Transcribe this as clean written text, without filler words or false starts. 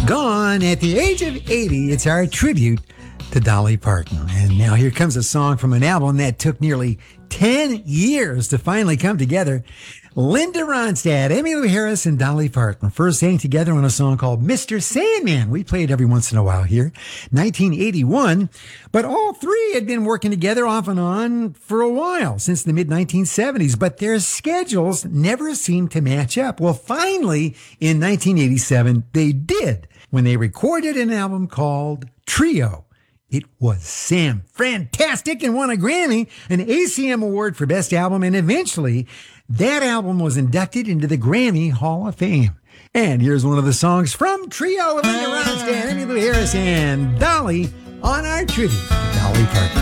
Gone at the age of 80, it's our tribute to Dolly Parton. And now here comes a song from an album that took nearly 10 years to finally come together. Linda Ronstadt, Emmylou Harris, and Dolly Parton first sang together on a song called Mr. Sandman. We play it every once in a while here. 1981. But all three had been working together off and on for a while, since the mid-1970s. But their schedules never seemed to match up. Well, finally, in 1987, they did, when they recorded an album called Trio. It was fantastic and won a Grammy, an ACM Award for Best Album, and eventually that album was inducted into the Grammy Hall of Fame. And here's one of the songs from Trio with Linda Ronstadt, Emmylou Harris, and Dolly on our tribute to Dolly Parton.